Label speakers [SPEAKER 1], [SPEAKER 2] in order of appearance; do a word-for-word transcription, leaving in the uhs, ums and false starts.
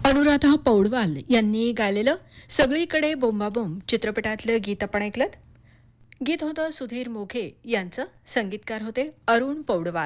[SPEAKER 1] अनुराधा पौडवाल यांनी गायलेलं सगळीकडे बोंबाबोंब चित्रपटातलं गीत आपण ऐकलं. गीत होतं सुधीर मोघे यांचं, संगीतकार होते अरुण पौडवाल.